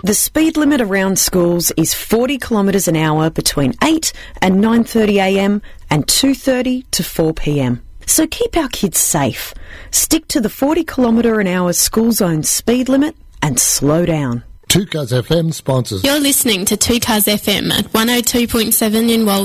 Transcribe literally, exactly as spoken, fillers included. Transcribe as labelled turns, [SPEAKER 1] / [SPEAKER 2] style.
[SPEAKER 1] The speed limit around schools is forty kilometres an hour between eight and nine thirty a m and two thirty to four p m. So keep our kids safe. Stick to the forty kilometre an hour school zone speed limit and slow down.
[SPEAKER 2] two Cars F M sponsors.
[SPEAKER 3] You're listening to two Cars F M at one oh two point seven in Wal.